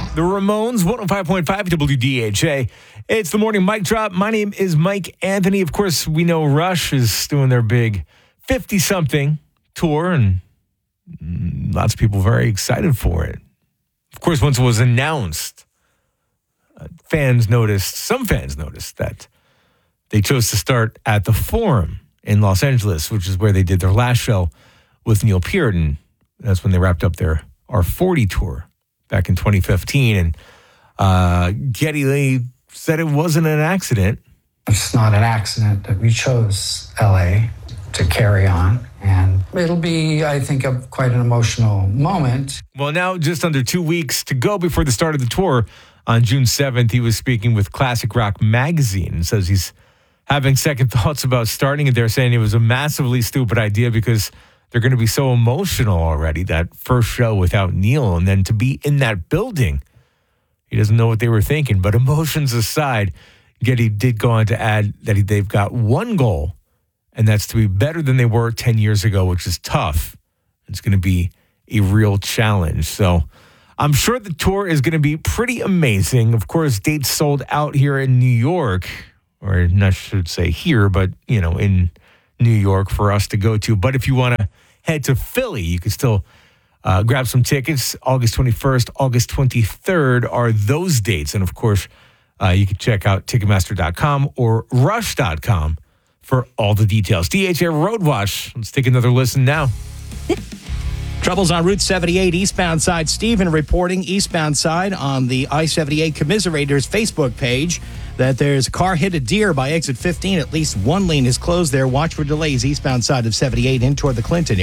The Ramones, 105.5 WDHA. It's the morning mic drop. My name is Mike Anthony. Of course, we know Rush is doing their big 50-something tour, and lots of people very excited for it. Of course, once it was announced, some fans noticed that they chose to start at the Forum in Los Angeles, which is where they did their last show with Neil Peart, and that's when they wrapped up their R40 tour back in 2015. And Geddy Lee said it wasn't an accident. It's not an accident that we chose L.A. to carry on. And it'll be, I think, quite an emotional moment. Well, now just under 2 weeks to go before the start of the tour. On June 7th, he was speaking with Classic Rock Magazine and says he's having second thoughts about starting it. They're saying it was a massively stupid idea because they're going to be so emotional already, that first show without Neil. And then to be in that building, he doesn't know what they were thinking. But emotions aside, Geddy did go on to add that they've got one goal, and that's to be better than they were 10 years ago, which is tough. It's going to be a real challenge. So I'm sure the tour is going to be pretty amazing. Of course, dates sold out here in New York, or I should say here, but, in New York for us to go to. But if you want to head to Philly, you can still grab some tickets. August 21st, August 23rd are those dates. And, of course, you can check out Ticketmaster.com or Rush.com for all the details. DHA Road Watch. Let's take another listen now. Troubles on Route 78 eastbound side. Stephen reporting eastbound side on the I-78 Commiserators Facebook page that there's a car hit a deer by exit 15. At least one lane is closed there. Watch for delays eastbound side of 78 in toward the Clinton